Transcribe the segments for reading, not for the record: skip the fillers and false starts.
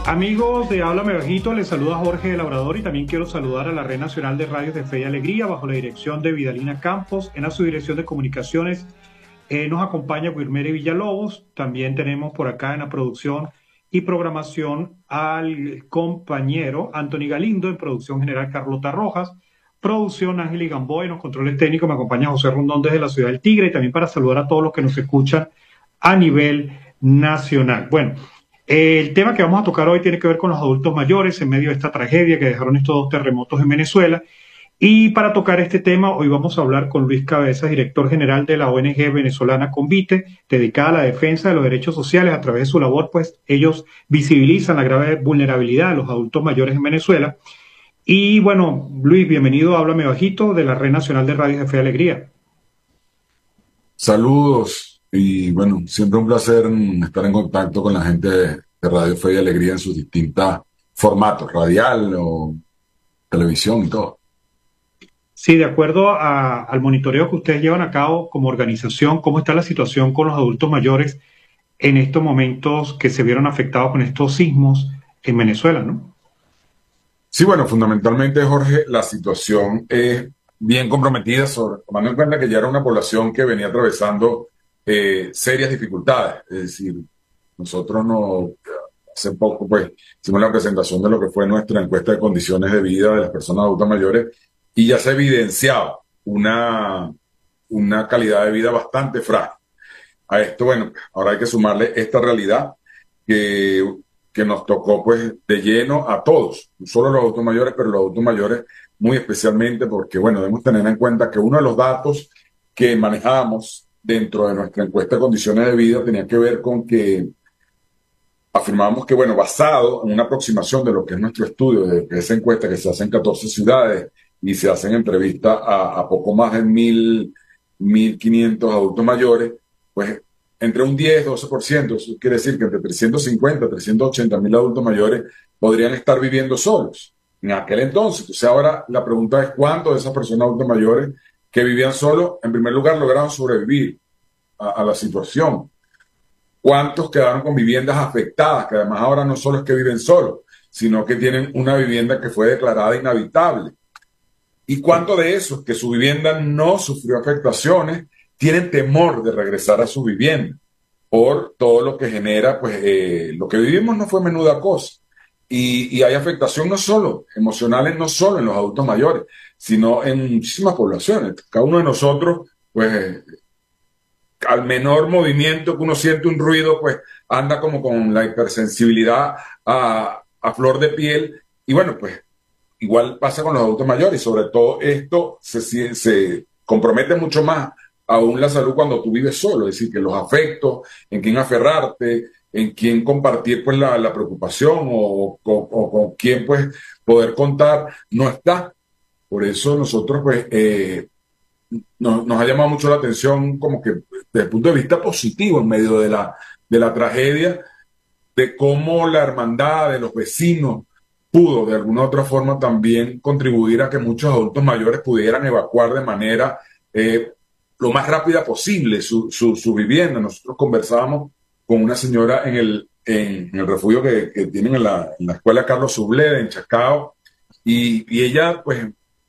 Amigos de Háblame Bajito, les saluda Jorge de Labrador y también quiero saludar a la Red Nacional de Radios de Fe y Alegría bajo la dirección de Vidalina Campos. En la subdirección de comunicaciones nos acompaña Wilmere Villalobos. También tenemos por acá en la producción y programación al compañero Anthony Galindo, en producción general Carlota Rojas, producción Ángel y Gamboa, en los controles técnicos me acompaña José Rondón desde la ciudad del Tigre, y también para saludar a todos los que nos escuchan a nivel nacional. Bueno, el tema que vamos a tocar hoy tiene que ver con los adultos mayores en medio de esta tragedia que dejaron estos dos terremotos en Venezuela. Y para tocar este tema, hoy vamos a hablar con Luis Cabezas, director general de la ONG venezolana Convite, dedicada a la defensa de los derechos sociales. A través de su labor, pues ellos visibilizan la grave vulnerabilidad de los adultos mayores en Venezuela. Y bueno, Luis, bienvenido a Háblame Bajito de la Red Nacional de Radios de Fe y Alegría. Saludos y bueno, siempre un placer estar en contacto con la gente de Radio Fe y Alegría en sus distintos formatos, radial o televisión y todo. Sí, de acuerdo al monitoreo que ustedes llevan a cabo como organización, ¿cómo está la situación con los adultos mayores en estos momentos que se vieron afectados con estos sismos en Venezuela, ¿no? Sí, bueno, fundamentalmente, Jorge, la situación es bien comprometida, tomando en cuenta que ya era una población que venía atravesando serias dificultades. Es decir, nosotros no, hace poco pues hicimos la presentación de lo que fue nuestra encuesta de condiciones de vida de las personas adultas mayores y ya se evidenciaba una calidad de vida bastante frágil. A esto, bueno, ahora hay que sumarle esta realidad que, que nos tocó pues de lleno a todos, no solo los adultos mayores, pero los adultos mayores muy especialmente porque, bueno, debemos tener en cuenta que uno de los datos que manejábamos dentro de nuestra encuesta de condiciones de vida tenía que ver con que afirmábamos que, bueno, basado en una aproximación de lo que es nuestro estudio, de esa encuesta que se hace en 14 ciudades y se hacen entrevistas a poco más de 1.500 adultos mayores, pues entre un 10-12%, eso quiere decir que entre 350 y 380 mil adultos mayores podrían estar viviendo solos en aquel entonces. O sea, ahora la pregunta es cuántos de esas personas adultas mayores que vivían solos, en primer lugar, lograron sobrevivir a la situación. ¿Cuántos quedaron con viviendas afectadas? Que además ahora no solo es que viven solos, sino que tienen una vivienda que fue declarada inhabitable. ¿Y cuántos de esos que su vivienda no sufrió afectaciones tienen temor de regresar a su vivienda por todo lo que genera? Pues lo que vivimos no fue menuda cosa. Y hay afectación no solo emocionales, no solo en los adultos mayores, sino en muchísimas poblaciones. Cada uno de nosotros, pues al menor movimiento que uno siente un ruido, pues anda como con la hipersensibilidad a flor de piel. Y bueno, pues igual pasa con los adultos mayores y sobre todo esto se compromete mucho más aún la salud cuando tú vives solo, es decir, que los afectos, en quién aferrarte, en quién compartir pues la preocupación o con quién pues poder contar, no está. Por eso nosotros pues nos ha llamado mucho la atención como que desde el punto de vista positivo en medio de la tragedia, de cómo la hermandad de los vecinos pudo de alguna u otra forma también contribuir a que muchos adultos mayores pudieran evacuar de manera lo más rápida posible su vivienda. Nosotros conversábamos con una señora en el refugio que tienen en la escuela Carlos Sublé en Chacao y ella pues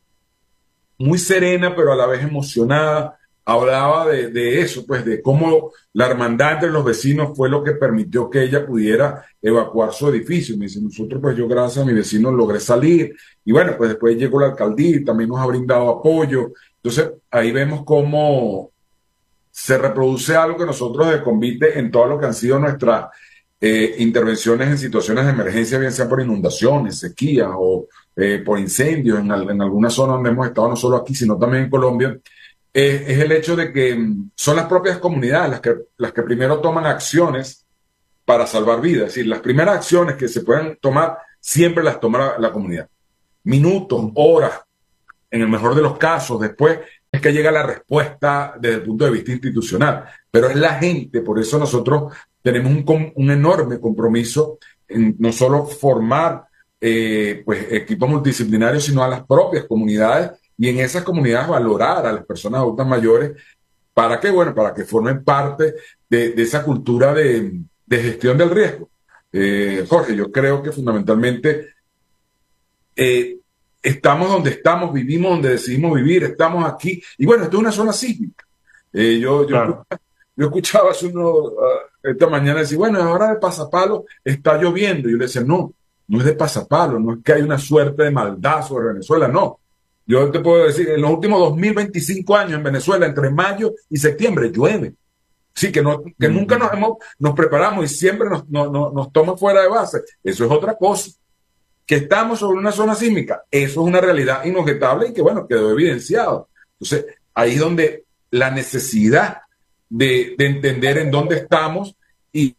muy serena, pero a la vez emocionada, hablaba de eso, pues de cómo la hermandad entre los vecinos fue lo que permitió que ella pudiera evacuar su edificio. Me dice, nosotros, pues yo gracias a mi vecino logré salir. Y bueno, pues después llegó la alcaldía y también nos ha brindado apoyo. Entonces, ahí vemos cómo se reproduce algo que nosotros de Convite en todo lo que han sido nuestras intervenciones en situaciones de emergencia, bien sea por inundaciones, sequías o por incendios en alguna zona donde hemos estado, no solo aquí, sino también en Colombia, es el hecho de que son las propias comunidades las que primero toman acciones para salvar vidas. Es decir, las primeras acciones que se pueden tomar siempre las toma la comunidad. Minutos, horas, en el mejor de los casos, después es que llega la respuesta desde el punto de vista institucional. Pero es la gente, por eso nosotros tenemos un enorme compromiso en no solo formar pues, equipos multidisciplinarios, sino a las propias comunidades y en esas comunidades valorar a las personas adultas mayores para que, bueno, para que formen parte de esa cultura de gestión del riesgo. Jorge, yo creo que fundamentalmente eh, estamos donde estamos, vivimos donde decidimos vivir, estamos aquí. Y bueno, esto es una zona sísmica. Claro. Yo escuchaba hace esta mañana decir, bueno, ahora de Pasapalo está lloviendo. Y yo le decía, no, no es de Pasapalo, no es que hay una suerte de maldad sobre Venezuela, no. Yo te puedo decir, en los últimos 2025 años en Venezuela, entre mayo y septiembre, llueve. Sí, que nunca Ujú. nos preparamos y siempre nos toma fuera de base. Eso es otra cosa. Que estamos sobre una zona sísmica, eso es una realidad inobjetable y que, bueno, quedó evidenciado. Entonces, ahí es donde la necesidad de entender en dónde estamos y,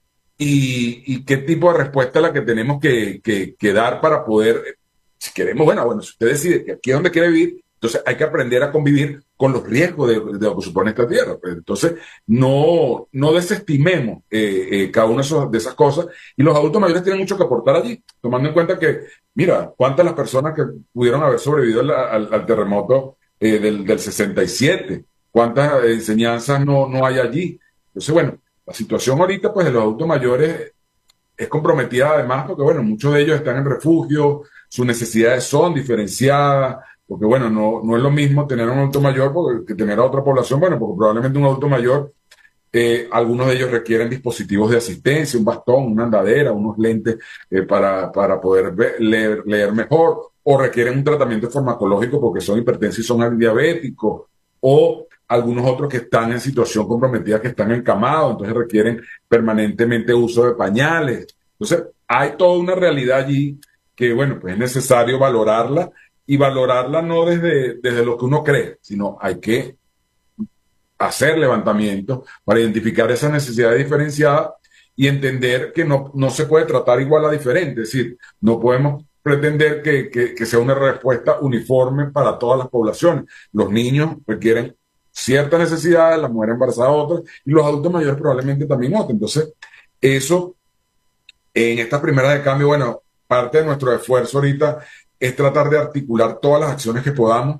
y qué tipo de respuesta es la que tenemos que dar para poder, si queremos, bueno, si usted decide que aquí es donde quiere vivir, entonces hay que aprender a convivir con los riesgos de lo que supone esta tierra. Pues, entonces, no desestimemos cada una de esas cosas y los adultos mayores tienen mucho que aportar allí, tomando en cuenta que, mira, cuántas las personas que pudieron haber sobrevivido al terremoto del 67, cuántas enseñanzas no hay allí. Entonces, bueno, la situación ahorita, pues, de los adultos mayores es comprometida además porque, bueno, muchos de ellos están en refugio, sus necesidades son diferenciadas, porque, bueno, no es lo mismo tener a un adulto mayor que tener a otra población, bueno, porque probablemente un adulto mayor, algunos de ellos requieren dispositivos de asistencia, un bastón, una andadera, unos lentes para poder leer mejor, o requieren un tratamiento farmacológico porque son hipertensos y son diabéticos, o algunos otros que están en situación comprometida, que están encamados, entonces requieren permanentemente uso de pañales. Entonces, hay toda una realidad allí que, bueno, pues es necesario valorarla y valorarla no desde lo que uno cree, sino hay que hacer levantamientos para identificar esas necesidades diferenciadas y entender que no se puede tratar igual a diferente. Es decir, no podemos pretender que sea una respuesta uniforme para todas las poblaciones. Los niños requieren ciertas necesidades, las mujeres embarazadas otras, y los adultos mayores probablemente también otras. Entonces, eso en estas primeras de cambio, bueno, parte de nuestro esfuerzo ahorita es tratar de articular todas las acciones que podamos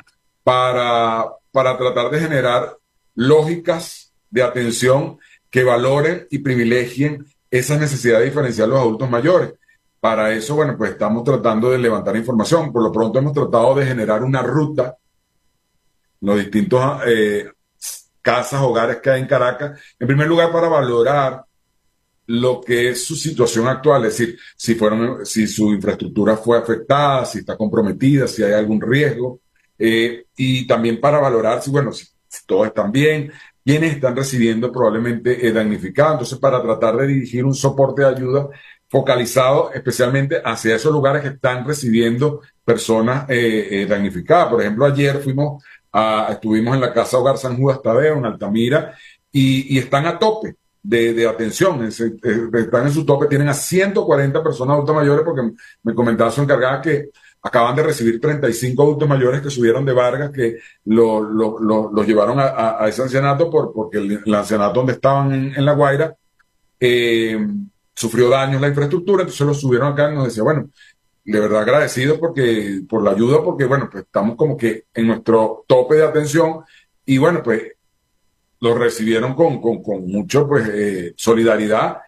para tratar de generar lógicas de atención que valoren y privilegien esas necesidades diferenciales de los adultos mayores. Para eso, bueno, pues estamos tratando de levantar información. Por lo pronto hemos tratado de generar una ruta en los distintos casas, hogares que hay en Caracas. En primer lugar, para valorar lo que es su situación actual, es decir, si su infraestructura fue afectada, si está comprometida, si hay algún riesgo, y también para valorar si, bueno, si todos están bien, quiénes están recibiendo probablemente damnificados, entonces para tratar de dirigir un soporte de ayuda focalizado especialmente hacia esos lugares que están recibiendo personas damnificadas. Por ejemplo, ayer estuvimos en la Casa Hogar San Judas Tadeo, en Altamira, y están a tope de atención, están en su tope, tienen a 140 personas adultas mayores, porque me comentaba su encargada que acaban de recibir 35 adultos mayores que subieron de Vargas, que los llevaron a ese ancianato porque el ancianato donde estaban en La Guaira eh, sufrió daños la infraestructura, entonces los subieron acá y nos decía, bueno, de verdad agradecido por la ayuda, porque bueno, pues estamos como que en nuestro tope de atención y bueno, pues lo recibieron con mucho pues, solidaridad,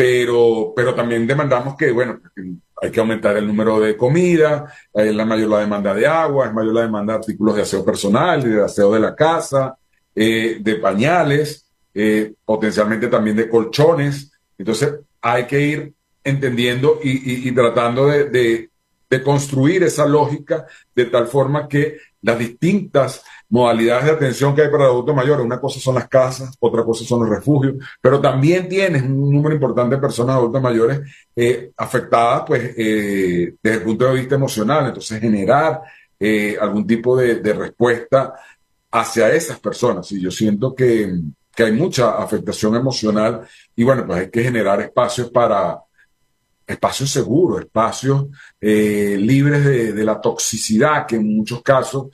pero también demandamos que, bueno, que hay que aumentar el número de comida, es la mayor la demanda de agua, es mayor la demanda de artículos de aseo personal, de aseo de la casa, de pañales, potencialmente también de colchones. Entonces hay que ir entendiendo y tratando de construir esa lógica de tal forma que las distintas modalidades de atención que hay para adultos mayores. Una cosa son las casas, otra cosa son los refugios, pero también tienes un número importante de personas adultas mayores afectadas pues, desde el punto de vista emocional. Entonces, generar algún tipo de respuesta hacia esas personas. Y yo siento que hay mucha afectación emocional y bueno, pues hay que generar espacios para espacios seguros, espacios libres de la toxicidad que en muchos casos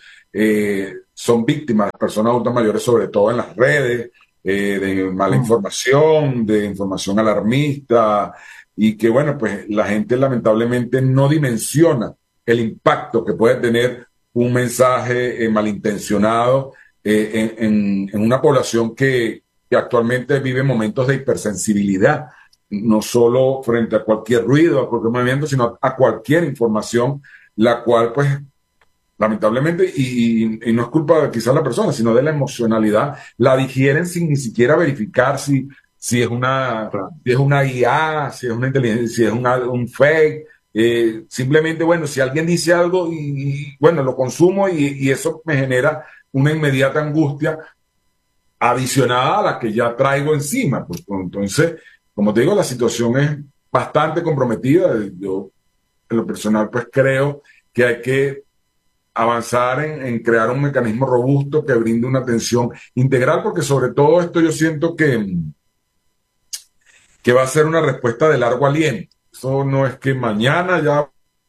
son víctimas de personas adultas mayores, sobre todo en las redes, de mala Mm. información, de información alarmista, y que bueno, pues la gente lamentablemente no dimensiona el impacto que puede tener un mensaje malintencionado en una población que actualmente vive momentos de hipersensibilidad no solo frente a cualquier ruido, a cualquier movimiento, sino a cualquier información, la cual pues lamentablemente, y no es culpa de quizás la persona, sino de la emocionalidad, la digieren sin ni siquiera verificar si si es una IA, si es una inteligencia, si es un fake. Simplemente, bueno, si alguien dice algo bueno, lo consumo y eso me genera una inmediata angustia adicionada a la que ya traigo encima. Pues entonces, como te digo, la situación es bastante comprometida. Yo, en lo personal, pues creo que hay que avanzar crear un mecanismo robusto que brinde una atención integral, porque sobre todo esto yo siento que va a ser una respuesta de largo aliento. Eso no es que mañana ya,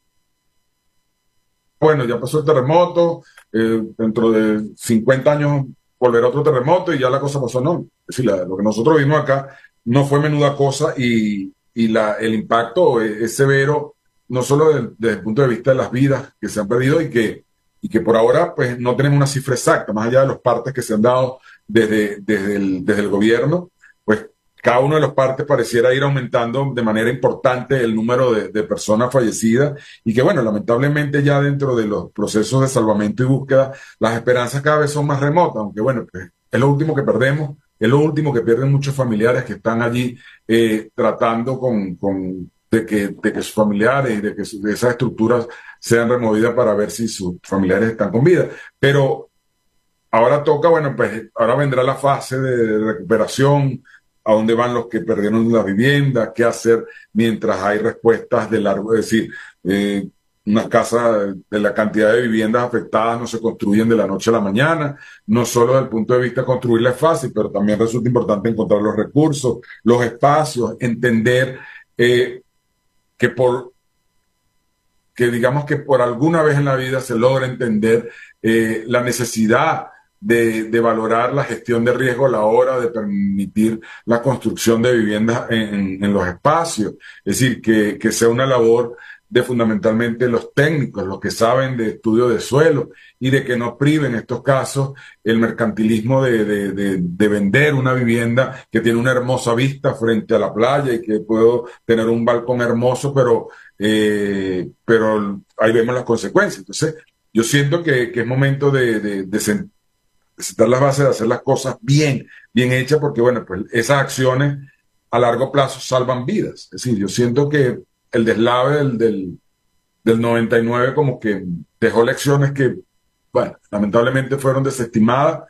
bueno, ya pasó el terremoto, dentro de 50 años volverá otro terremoto y ya la cosa pasó, no. Es decir, lo que nosotros vimos acá no fue menuda cosa el impacto es severo, no solo desde el punto de vista de las vidas que se han perdido y que por ahora pues no tenemos una cifra exacta, más allá de los partes que se han dado desde el gobierno, pues cada uno de los partes pareciera ir aumentando de manera importante el número de personas fallecidas y que, bueno, lamentablemente ya dentro de los procesos de salvamento y búsqueda, las esperanzas cada vez son más remotas, aunque, bueno, pues es lo último que perdemos, es lo último que pierden muchos familiares que están allí tratando de que sus familiares y de que esas estructuras sean removidas para ver si sus familiares están con vida. Pero ahora toca, bueno, pues ahora vendrá la fase de recuperación, a dónde van los que perdieron la vivienda, qué hacer mientras hay respuestas de largo, es decir, una casa de la cantidad de viviendas afectadas no se construyen de la noche a la mañana, no solo desde el punto de vista de construirla es fácil, pero también resulta importante encontrar los recursos, los espacios, entender que que digamos que por alguna vez en la vida se logra entender la necesidad de valorar la gestión de riesgo a la hora de permitir la construcción de viviendas en los espacios. Es decir, que sea una labor de fundamentalmente los técnicos, los que saben de estudio de suelo, y de que no priven en estos casos el mercantilismo de vender una vivienda que tiene una hermosa vista frente a la playa y que puedo tener un balcón hermoso, pero ahí vemos las consecuencias. Entonces, yo siento que es momento de sentar las bases, de hacer las cosas bien hechas, porque, bueno, pues esas acciones a largo plazo salvan vidas. Es decir, yo siento que el deslave del 99 como que dejó lecciones que, bueno, lamentablemente fueron desestimadas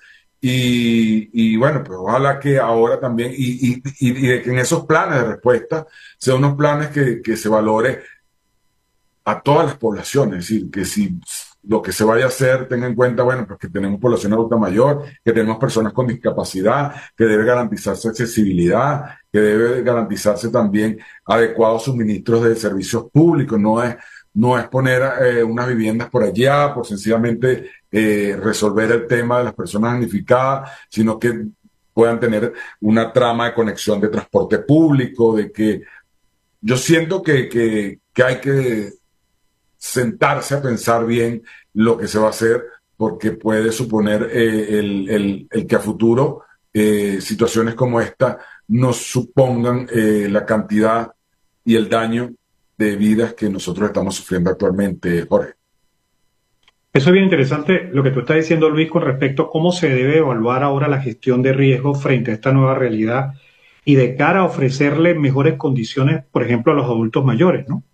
y bueno, pues ojalá que ahora también, y de que en esos planes de respuesta sean unos planes que se valore a todas las poblaciones, es decir, que si lo que se vaya a hacer tenga en cuenta, bueno, pues que tenemos población adulta mayor, que tenemos personas con discapacidad, que debe garantizarse accesibilidad, que debe garantizarse también adecuados suministros de servicios públicos, no es poner unas viviendas por allá, por sencillamente resolver el tema de las personas damnificadas, sino que puedan tener una trama de conexión de transporte público, de que yo siento que hay que sentarse a pensar bien lo que se va a hacer, porque puede suponer el que a futuro situaciones como esta nos supongan la cantidad y el daño de vidas que nosotros estamos sufriendo actualmente, Jorge. Eso es bien interesante lo que tú estás diciendo, Luis, con respecto a cómo se debe evaluar ahora la gestión de riesgos frente a esta nueva realidad y de cara a ofrecerle mejores condiciones, por ejemplo, a los adultos mayores, ¿no?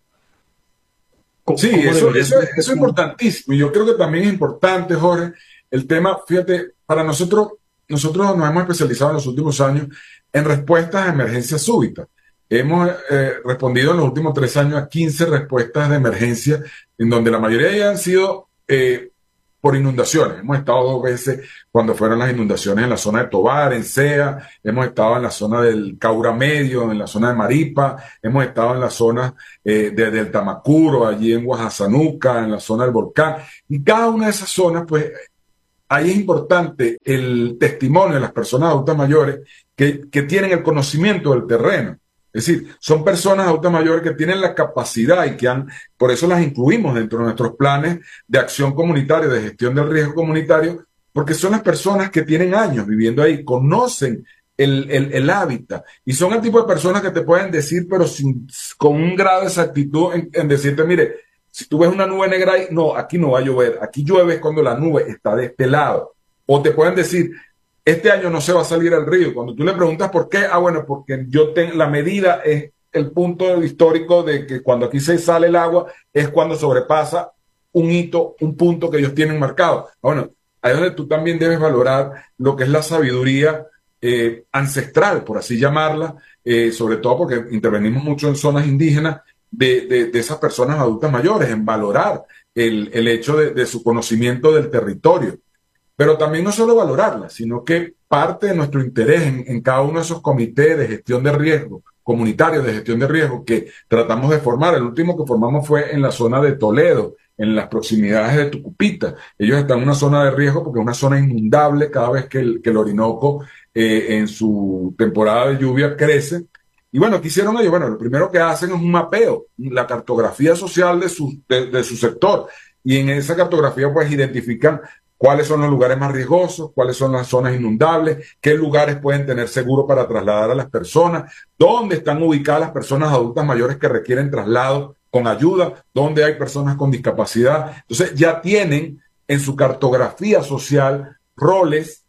Sí, eso es importantísimo. Y yo creo que también es importante, Jorge, el tema, fíjate, para nosotros nos hemos especializado en los últimos años en respuestas a emergencias súbitas. Hemos respondido en los últimos 3 años a 15 respuestas de emergencia, en donde la mayoría ya han sido por inundaciones. Hemos estado 2 veces cuando fueron las inundaciones en la zona de Tovar, en Sea, hemos estado en la zona del Caura Medio, en la zona de Maripa, hemos estado en la zona del Tamacuro, allí en Guajazanuca, en la zona del Volcán, y cada una de esas zonas, pues, ahí es importante el testimonio de las personas adultas mayores que tienen el conocimiento del terreno. Es decir, son personas adultas mayores que tienen la capacidad y por eso las incluimos dentro de nuestros planes de acción comunitaria, de gestión del riesgo comunitario, porque son las personas que tienen años viviendo ahí, conocen el hábitat. Y son el tipo de personas que te pueden decir, pero con un grado de exactitud en decirte, mire, si tú ves una nube negra ahí, no, aquí no va a llover. Aquí llueve cuando la nube está de este lado. O te pueden decir, este año no se va a salir al río. Cuando tú le preguntas por qué, bueno, porque la medida es el punto histórico de que cuando aquí se sale el agua es cuando sobrepasa un hito, un punto que ellos tienen marcado. Bueno, ahí es donde tú también debes valorar lo que es la sabiduría ancestral, por así llamarla, sobre todo porque intervenimos mucho en zonas indígenas de esas personas adultas mayores, en valorar el hecho de su conocimiento del territorio. Pero también no solo valorarla, sino que parte de nuestro interés en cada uno de esos comités de gestión de riesgo, comunitarios de gestión de riesgo que tratamos de formar. El último que formamos fue en la zona de Toledo, en las proximidades de Tucupita. Ellos están en una zona de riesgo porque es una zona inundable cada vez que el Orinoco en su temporada de lluvia crece. Y bueno, ¿qué hicieron ellos? Bueno, lo primero que hacen es un mapeo, la cartografía social de su sector. Y en esa cartografía pues identifican cuáles son los lugares más riesgosos, cuáles son las zonas inundables, qué lugares pueden tener seguro para trasladar a las personas, dónde están ubicadas las personas adultas mayores que requieren traslado con ayuda, dónde hay personas con discapacidad. Entonces ya tienen en su cartografía social roles,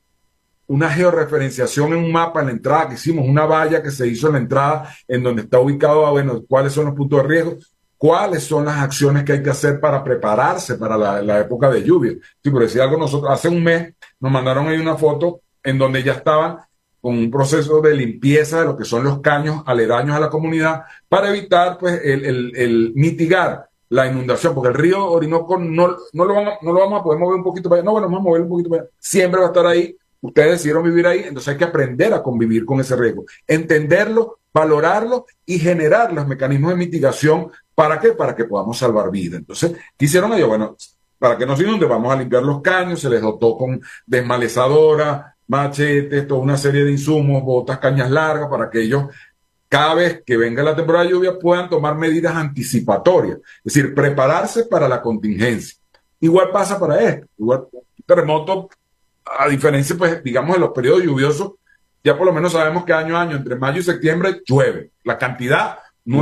una georreferenciación en un mapa en la entrada que hicimos, una valla que se hizo en la entrada en donde está ubicado, bueno, cuáles son los puntos de riesgo, cuáles son las acciones que hay que hacer para prepararse para la época de lluvia. Sí, por decir algo, nosotros hace un mes nos mandaron ahí una foto en donde ya estaban con un proceso de limpieza de lo que son los caños aledaños a la comunidad para evitar pues el mitigar la inundación, porque el río Orinoco no lo vamos a poder mover un poquito para allá, no, bueno, vamos a mover un poquito para allá, siempre va a estar ahí. Ustedes decidieron vivir ahí, entonces hay que aprender a convivir con ese riesgo, entenderlo, valorarlo y generar los mecanismos de mitigación. ¿Para qué? Para que podamos salvar vidas. Entonces, ¿qué hicieron ellos? Bueno, para que no se inunde, vamos a limpiar los caños, se les dotó con desmalezadora, machetes, toda una serie de insumos, botas, cañas largas, para que ellos, cada vez que venga la temporada de lluvia, puedan tomar medidas anticipatorias. Es decir, prepararse para la contingencia. Igual pasa para esto. Igual, terremoto, a diferencia, pues, digamos, de los periodos lluviosos, ya por lo menos sabemos que año a año, entre mayo y septiembre, llueve. La cantidad no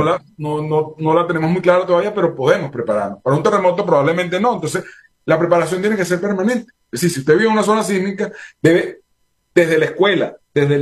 la tenemos muy clara todavía, pero podemos prepararnos. Para un terremoto probablemente no. Entonces, la preparación tiene que ser permanente. Es decir, si usted vive en una zona sísmica, debe, desde la escuela, desde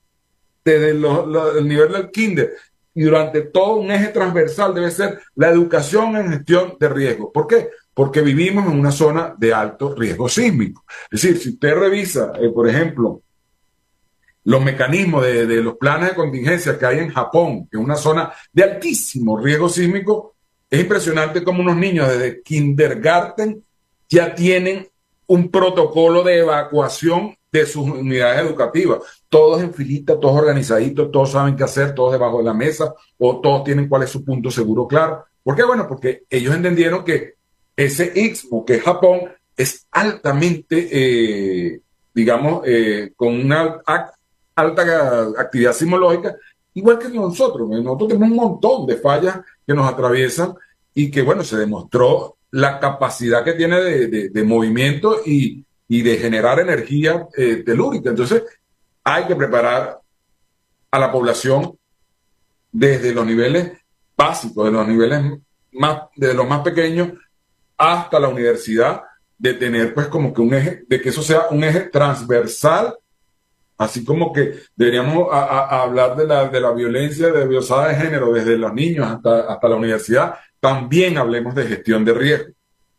el nivel del kinder, y durante todo un eje transversal debe ser la educación en gestión de riesgo. ¿Por qué? Porque vivimos en una zona de alto riesgo sísmico. Es decir, si usted revisa, por ejemplo, los mecanismos de los planes de contingencia que hay en Japón, que es una zona de altísimo riesgo sísmico, es impresionante cómo unos niños desde kindergarten ya tienen un protocolo de evacuación de sus unidades educativas. Todos en filita, todos organizaditos, todos saben qué hacer, todos debajo de la mesa, o todos tienen cuál es su punto seguro claro. ¿Por qué? Bueno, porque ellos entendieron que ese istmo, que es Japón, es altamente, con una alta actividad sismológica, igual que nosotros. Nosotros tenemos un montón de fallas que nos atraviesan y que, bueno, se demostró la capacidad que tiene de movimiento y de generar energía telúrica. Entonces, hay que preparar a la población desde los niveles básicos, de los niveles de los más pequeños hasta la universidad, de tener pues como que un eje, de que eso sea un eje transversal. Así como que deberíamos hablar de la violencia de violada de género desde los niños hasta la universidad, también hablemos de gestión de riesgo.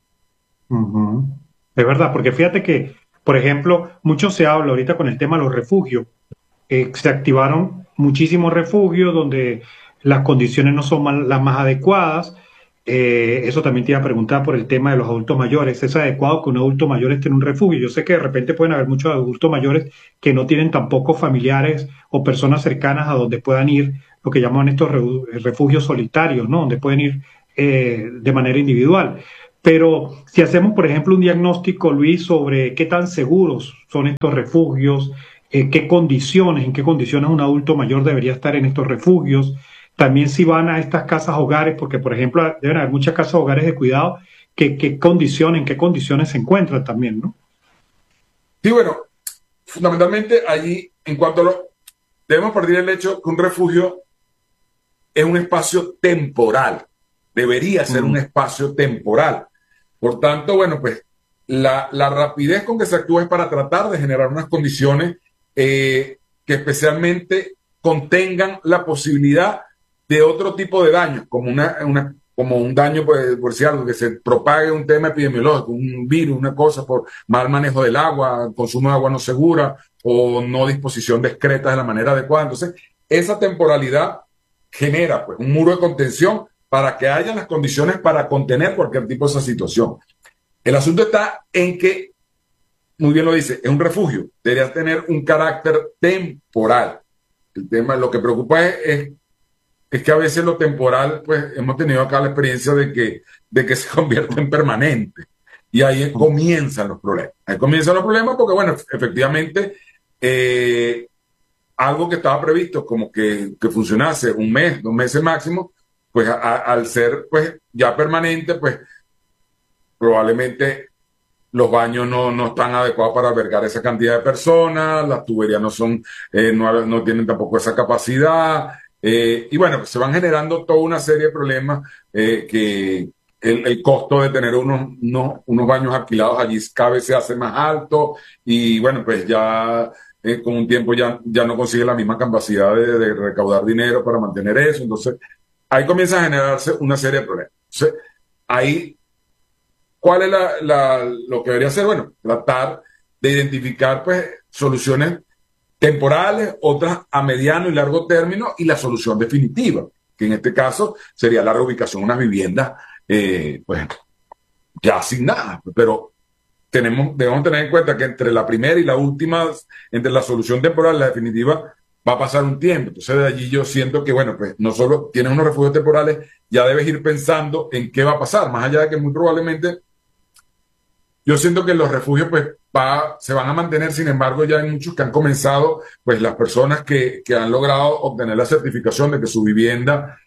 Es verdad, porque fíjate que, por ejemplo, mucho se habla ahorita con el tema de los refugios. Se activaron muchísimos refugios donde las condiciones no son las más adecuadas. Eso también te iba a preguntar por el tema de los adultos mayores. ¿Es adecuado que un adulto mayor esté en un refugio? Yo sé que de repente pueden haber muchos adultos mayores que no tienen tampoco familiares o personas cercanas a donde puedan ir, lo que llaman estos refugios solitarios, ¿no? Donde pueden ir de manera individual. Pero si hacemos, por ejemplo, un diagnóstico, Luis, sobre qué tan seguros son estos refugios, en qué condiciones un adulto mayor debería estar en estos refugios. También si van a estas casas hogares, porque por ejemplo deben haber muchas casas hogares de cuidado, en qué condiciones se encuentran también, ¿no? Sí, bueno, fundamentalmente allí, en cuanto debemos partir del hecho que un refugio es un espacio temporal, debería ser un espacio temporal. Por tanto, bueno, pues la rapidez con que se actúa es para tratar de generar unas condiciones que especialmente contengan la posibilidad de otro tipo de daños, como como un daño, por decir algo, que se propague un tema epidemiológico, un virus, una cosa por mal manejo del agua, consumo de agua no segura o no disposición discreta de la manera adecuada. Entonces, esa temporalidad genera pues un muro de contención para que haya las condiciones para contener cualquier tipo de esa situación. El asunto está en que, muy bien lo dice, es un refugio, debería tener un carácter temporal. El tema, lo que preocupa es que a veces lo temporal, pues hemos tenido acá la experiencia de que se convierte en permanente. Y ahí comienzan los problemas. Ahí comienzan los problemas porque, bueno, efectivamente, algo que estaba previsto como que funcionase un mes, 2 meses máximo, pues al ser pues ya permanente, pues probablemente los baños no están adecuados para albergar esa cantidad de personas, las tuberías no tienen tampoco esa capacidad, y bueno, pues se van generando toda una serie de problemas que el costo de tener unos baños alquilados allí cada vez se hace más alto y bueno, pues ya con un tiempo ya no consigue la misma capacidad de recaudar dinero para mantener eso, entonces ahí comienza a generarse una serie de problemas. Entonces, ahí ¿cuál es lo que debería hacer? Bueno, tratar de identificar pues soluciones temporales, otras a mediano y largo término y la solución definitiva, que en este caso sería la reubicación de unas viviendas pues ya asignadas, pero debemos tener en cuenta que entre la primera y la última, entre la solución temporal y la definitiva, va a pasar un tiempo. Entonces de allí yo siento que, bueno, pues no solo tienes unos refugios temporales, ya debes ir pensando en qué va a pasar, más allá de que muy probablemente yo siento que los refugios pues se van a mantener, sin embargo ya hay muchos que han comenzado, pues las personas que han logrado obtener la certificación de que su vivienda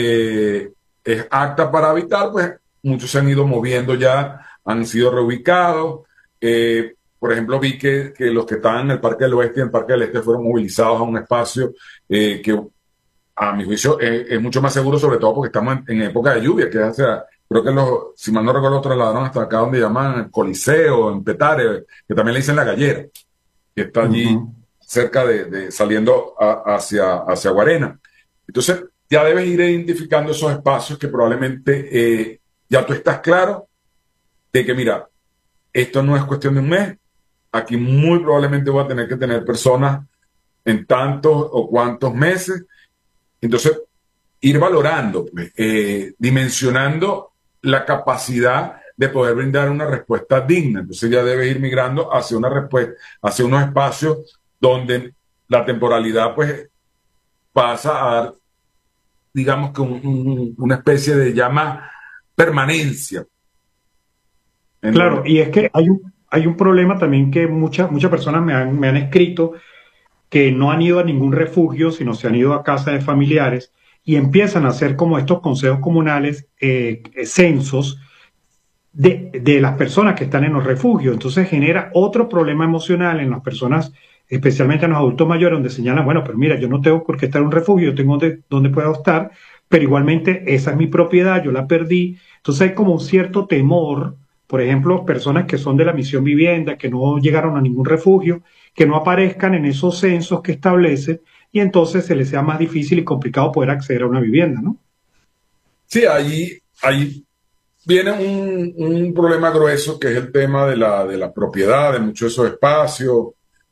es apta para habitar, pues muchos se han ido moviendo ya, han sido reubicados. Por ejemplo, vi que los que estaban en el Parque del Oeste y en el Parque del Este fueron movilizados a un espacio que a mi juicio es mucho más seguro, sobre todo porque estamos en época de lluvia, que hace creo que si mal no recuerdo, los trasladaron hasta acá donde llaman el Coliseo, en Petare, que también le dicen La Gallera, que está allí cerca saliendo hacia Guarena. Entonces, ya debes ir identificando esos espacios que probablemente ya tú estás claro de que, mira, esto no es cuestión de un mes, aquí muy probablemente voy a tener que tener personas en tantos o cuantos meses. Entonces, ir valorando, pues, dimensionando la capacidad de poder brindar una respuesta digna. Entonces ya debe ir migrando hacia una respuesta, hacia unos espacios donde la temporalidad pues pasa a dar, digamos que una especie de llama permanencia. Claro, y es que hay un problema también que muchas personas me han escrito que no han ido a ningún refugio, sino se han ido a casa de familiares y empiezan a hacer como estos consejos comunales, censos de las personas que están en los refugios. Entonces genera otro problema emocional en las personas, especialmente en los adultos mayores, donde señalan, bueno, pero mira, yo no tengo por qué estar en un refugio, yo tengo donde puedo estar, pero igualmente esa es mi propiedad, yo la perdí. Entonces hay como un cierto temor, por ejemplo, personas que son de la misión vivienda, que no llegaron a ningún refugio, que no aparezcan en esos censos que establecen y entonces se les sea más difícil y complicado poder acceder a una vivienda, ¿no? Sí, ahí viene un problema grueso que es el tema de la propiedad, de muchos de esos espacios,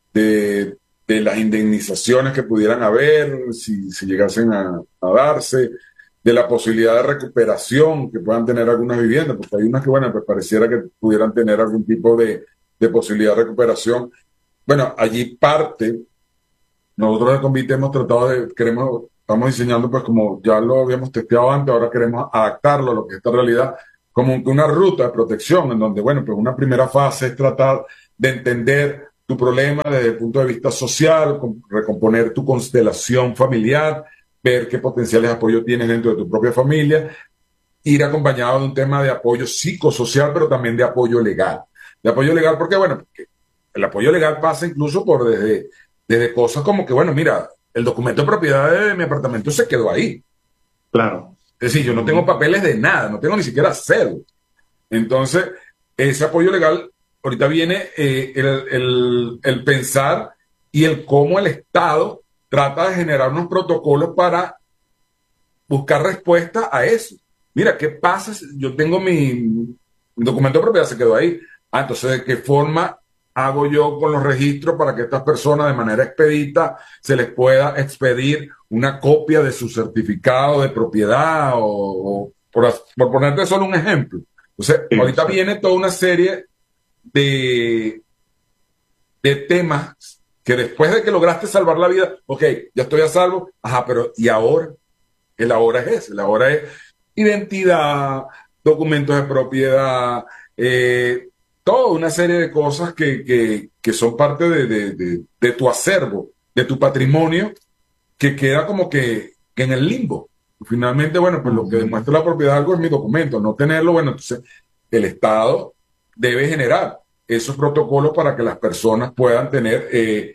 de las indemnizaciones que pudieran haber si llegasen a darse, de la posibilidad de recuperación que puedan tener algunas viviendas, porque hay unas que, bueno, pues pareciera que pudieran tener algún tipo de posibilidad de recuperación. Bueno, allí parte, nosotros de Convite hemos tratado estamos diseñando, pues como ya lo habíamos testeado antes, ahora queremos adaptarlo a lo que es esta realidad, como una ruta de protección, en donde, bueno, pues una primera fase es tratar de entender tu problema desde el punto de vista social, recomponer tu constelación familiar, ver qué potenciales apoyo tienes dentro de tu propia familia, ir acompañado de un tema de apoyo psicosocial, pero también de apoyo legal. De apoyo legal, porque, bueno, porque el apoyo legal pasa incluso por desde cosas como que, bueno, mira, el documento de propiedad de mi apartamento se quedó ahí. Claro. Es decir, yo no tengo papeles de nada, no tengo ni siquiera cédula. Entonces, ese apoyo legal, ahorita viene el pensar y el cómo el Estado trata de generar unos protocolos para buscar respuesta a eso. Mira, ¿qué pasa si yo tengo mi documento de propiedad, se quedó ahí? Ah, entonces, ¿de qué forma hago yo con los registros para que estas personas de manera expedita se les pueda expedir una copia de su certificado de propiedad o por ponerte solo un ejemplo? Entonces, Sí, ahorita exacto. viene toda una serie de, de temas que después de que lograste salvar la vida, ok, ya estoy a salvo, ajá, pero ¿y ahora? El ahora es ese, el ahora es identidad, documentos de propiedad, toda una serie de cosas que son parte de tu acervo, de tu patrimonio, que queda como que en el limbo. Finalmente, bueno, pues lo que Ujú. demuestra la propiedad de algo es mi documento. No tenerlo, bueno, entonces el Estado debe generar esos protocolos para que las personas puedan tener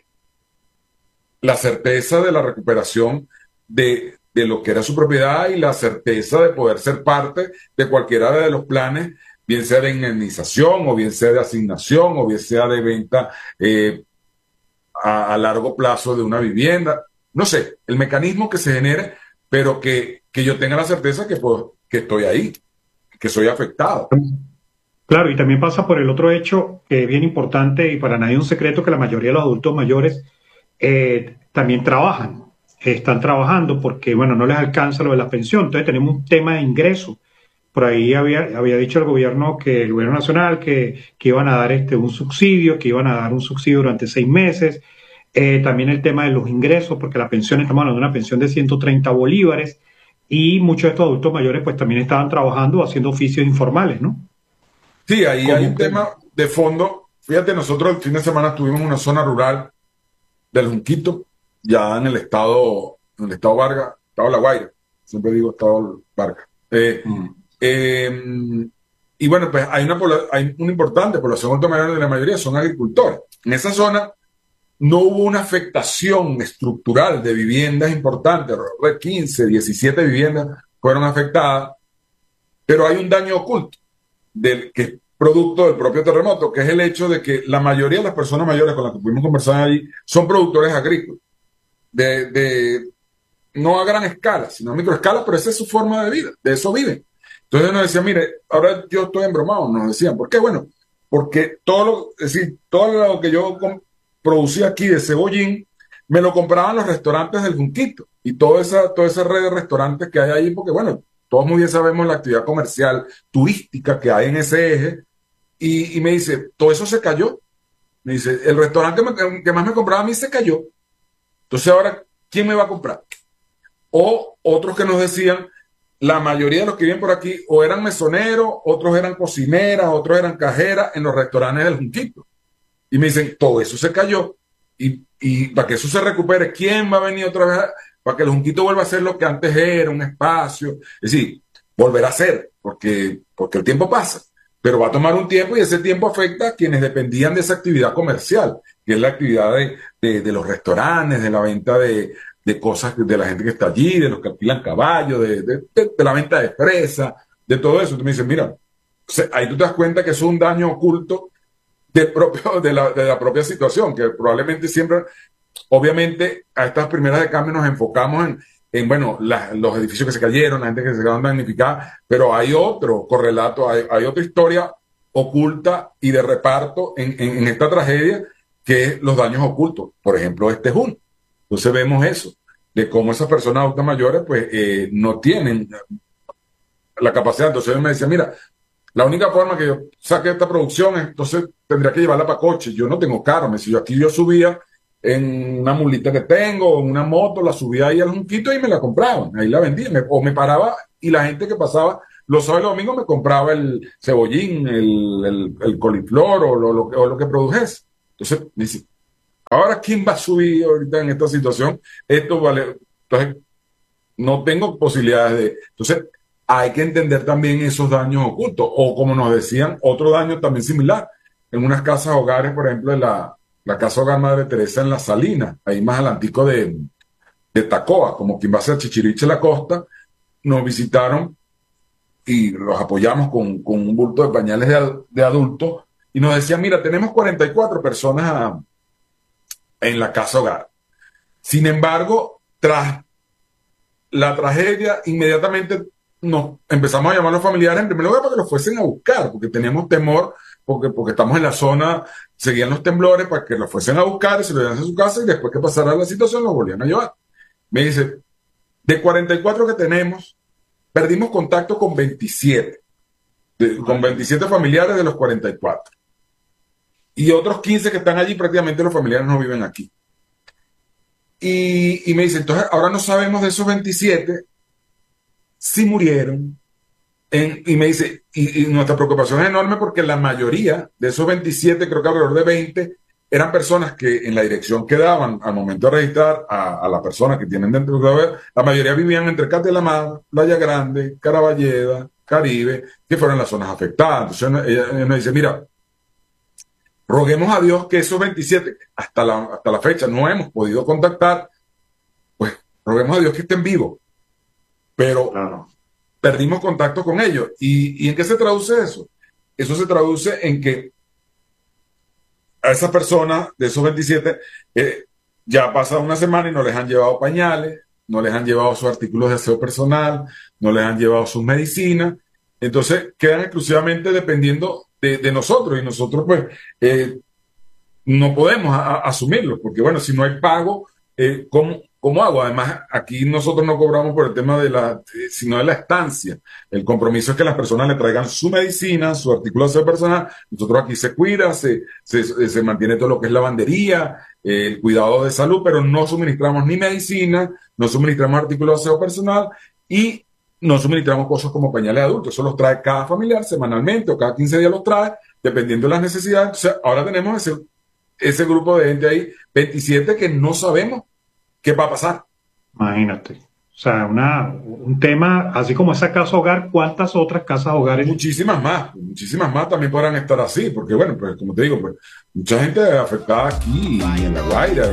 la certeza de la recuperación de lo que era su propiedad y la certeza de poder ser parte de cualquiera de los planes, bien sea de indemnización o bien sea de asignación o bien sea de venta a largo plazo de una vivienda. No sé, el mecanismo que se genere, pero que yo tenga la certeza que estoy ahí, que soy afectado. Claro, y también pasa por el otro hecho que es bien importante y para nadie un secreto que la mayoría de los adultos mayores también trabajan, están trabajando porque, bueno, no les alcanza lo de la pensión. Entonces tenemos un tema de ingreso. Por ahí había dicho el gobierno que el gobierno nacional que iban a dar un subsidio, que iban a dar un subsidio durante 6 meses. También el tema de los ingresos, porque la pensión, estamos hablando de una pensión de 130 bolívares y muchos de estos adultos mayores pues también estaban trabajando haciendo oficios informales, ¿no? Sí, ahí hay Como un tema de fondo. Fíjate, nosotros el fin de semana estuvimos en una zona rural del Junquito, ya en el estado Vargas, estado La Guaira, siempre digo estado Vargas. mm, Eh, y bueno, pues hay una importante población ultramayor de la mayoría son agricultores. En esa zona no hubo una afectación estructural de viviendas importantes, alrededor de 15, 17 viviendas fueron afectadas, pero hay un daño oculto que es producto del propio terremoto, que es el hecho de que la mayoría de las personas mayores con las que pudimos conversar allí son productores agrícolas, de no a gran escala, sino a microescala, pero esa es su forma de vida, de eso viven. Entonces nos decían, mire, ahora yo estoy embromado, nos decían, ¿por qué? Bueno, porque es decir, todo lo que yo producía aquí de cebollín, me lo compraban los restaurantes del Junquito y toda esa red de restaurantes que hay ahí, porque bueno, todos muy bien sabemos la actividad comercial, turística que hay en ese eje, y me dice, todo eso se cayó. Me dice, el restaurante que más me compraba a mí se cayó. Entonces ahora, ¿quién me va a comprar? O otros que nos decían, la mayoría de los que viven por aquí o eran mesoneros, otros eran cocineras, otros eran cajeras en los restaurantes del Junquito. Y me dicen, todo eso se cayó. Y para que eso se recupere, ¿quién va a venir otra vez? Para que el Junquito vuelva a ser lo que antes era, un espacio. Es decir, volver a ser, porque el tiempo pasa. Pero va a tomar un tiempo y ese tiempo afecta a quienes dependían de esa actividad comercial, que es la actividad de los restaurantes, de la venta de cosas de la gente que está allí, de los que alquilan caballos, de la venta de fresa, de todo eso. Tú me dices, mira, ahí tú te das cuenta que es un daño oculto de la propia situación, que probablemente siempre, obviamente, a estas primeras de cambio nos enfocamos en bueno, los edificios que se cayeron, la gente que se quedaron damnificada, pero hay otro correlato, hay otra historia oculta y de reparto en esta tragedia, que es los daños ocultos. Por ejemplo, este junio. Entonces vemos eso, de cómo esas personas adultas mayores pues no tienen la capacidad. Entonces él me decía, mira, la única forma que yo saque esta producción es, entonces tendría que llevarla para coche. Yo no tengo carro. Me decía, yo aquí yo subía en una mulita que tengo, en una moto, la subía ahí al Junquito y me la compraban. Ahí la vendía. O me paraba y la gente que pasaba los sábados y los domingos me compraba el cebollín, el coliflor o lo que produjese. Entonces, me dice, ahora, ¿quién va a subir ahorita en esta situación? Esto vale. Entonces, no tengo posibilidades de. Entonces, hay que entender también esos daños ocultos. O como nos decían, otro daño también similar. En unas casas hogares, por ejemplo, la Casa Hogar Madre Teresa en La Salina, ahí más adelantico Tacoa, como quien va a ser Chichiriche La Costa, nos visitaron y los apoyamos con un bulto de pañales de adultos y nos decían, mira, tenemos 44 personas en la casa hogar. Sin embargo, tras la tragedia, inmediatamente nos empezamos a llamar a los familiares, en primer lugar, para que los fuesen a buscar, porque teníamos temor, porque estamos en la zona, seguían los temblores, para que los fuesen a buscar y se lo llevaran a su casa, y después que pasara la situación, los volvían a llevar. Me dice, de 44 que tenemos, perdimos contacto con 27, con 27 familiares de los 44. Y otros 15 que están allí, prácticamente los familiares no viven aquí. Y me dice, entonces ahora no sabemos de esos 27 si murieron. Y me dice, y nuestra preocupación es enorme porque la mayoría de esos 27, creo que alrededor de 20, eran personas que en la dirección que daban al momento de registrar a la persona que tienen dentro de la mayoría vivían entre Catelamar, Playa Grande, Caraballeda, Caribe, que fueron las zonas afectadas. Entonces ella nos dice, mira, roguemos a Dios que esos 27, hasta la fecha no hemos podido contactar, pues roguemos a Dios que estén vivos. Pero claro, perdimos contacto con ellos. ¿Y en qué se traduce eso? Eso se traduce en que a esas personas de esos 27 ya pasa una semana y no les han llevado pañales, no les han llevado sus artículos de aseo personal, no les han llevado sus medicinas. Entonces quedan exclusivamente dependiendo de nosotros, y nosotros pues no podemos asumirlo, porque bueno, si no hay pago, ¿cómo hago? Además, aquí nosotros no cobramos por el tema sino de la estancia. El compromiso es que las personas le traigan su medicina, su artículo de aseo personal. Nosotros aquí se cuida, se mantiene todo lo que es lavandería, el cuidado de salud, pero no suministramos ni medicina, no suministramos artículos de aseo personal y no suministramos cosas como pañales adultos. Eso los trae cada familiar semanalmente o cada 15 días los trae, dependiendo de las necesidades. Entonces, ahora tenemos ese grupo de gente ahí, 27, que no sabemos qué va a pasar. Imagínate. O sea, un tema, así como esa casa hogar, ¿cuántas otras casas hogares? Muchísimas más también podrán estar así, porque bueno, pues como te digo, pues mucha gente afectada aquí y en La Guaira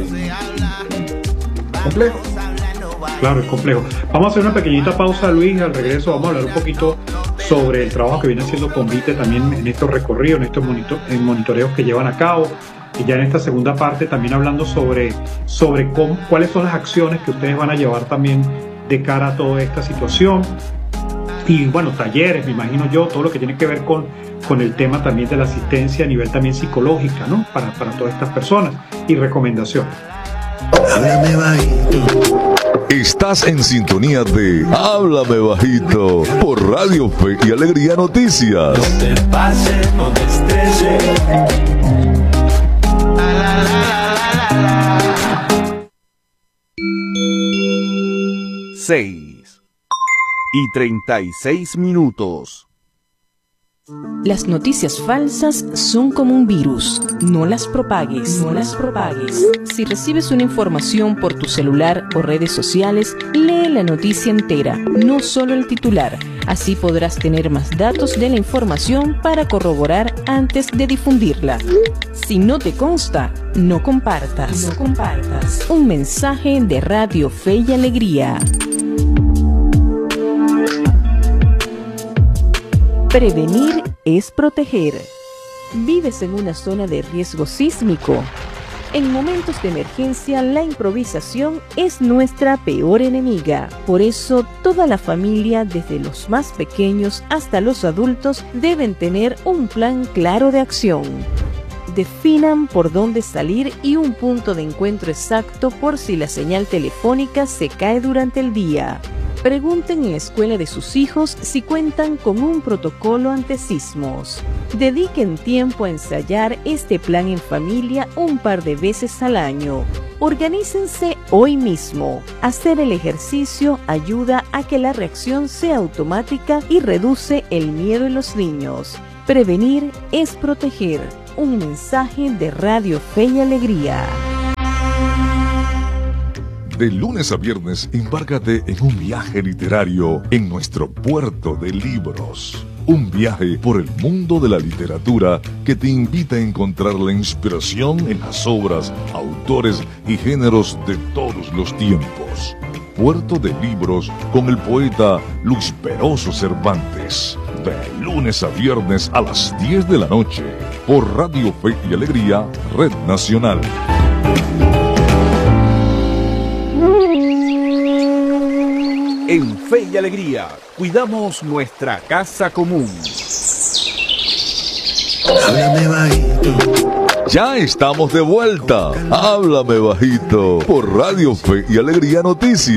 complejo. Claro, es complejo. Vamos a hacer una pequeñita pausa, Luis. Al regreso vamos a hablar un poquito sobre el trabajo que viene haciendo Convite también en estos recorridos, en estos monitoreos que llevan a cabo. Y ya en esta segunda parte también hablando sobre cuáles son las acciones que ustedes van a llevar también de cara a toda esta situación. Y bueno, talleres, me imagino yo, todo lo que tiene que ver con el tema también de la asistencia a nivel también psicológica, ¿no? Para todas estas personas, y recomendaciones. Háblame bajito. Estás en sintonía de Háblame Bajito por Radio Fe y Alegría Noticias. No te pases, no te estreses. 6:36. Las noticias falsas son como un virus. No las propagues. Si recibes una información por tu celular o redes sociales, lee la noticia entera, no solo el titular. Así podrás tener más datos de la información para corroborar antes de difundirla. Si no te consta, no compartas. Un mensaje de Radio Fe y Alegría. Prevenir es proteger. ¿Vives en una zona de riesgo sísmico? En momentos de emergencia, la improvisación es nuestra peor enemiga. Por eso, toda la familia, desde los más pequeños hasta los adultos, deben tener un plan claro de acción. Definan por dónde salir y un punto de encuentro exacto por si la señal telefónica se cae durante el día. Pregunten en la escuela de sus hijos si cuentan con un protocolo ante sismos. Dediquen tiempo a ensayar este plan en familia un par de veces al año. Organícense hoy mismo. Hacer el ejercicio ayuda a que la reacción sea automática y reduce el miedo en los niños. Prevenir es proteger. Un mensaje de Radio Fe y Alegría. De lunes a viernes, embárcate en un viaje literario en nuestro puerto de libros. un viaje por el mundo de la literatura que te invita a encontrar la inspiración en las obras, autores y géneros de todos los tiempos. Puerto de Libros con el poeta Luis Peroso Cervantes. De lunes a viernes a las 10 de la noche por Radio Fe y Alegría, Red Nacional. En Fe y Alegría, cuidamos nuestra casa común. Háblame bajito. Ya estamos de vuelta. Háblame bajito por Radio Fe y Alegría Noticias.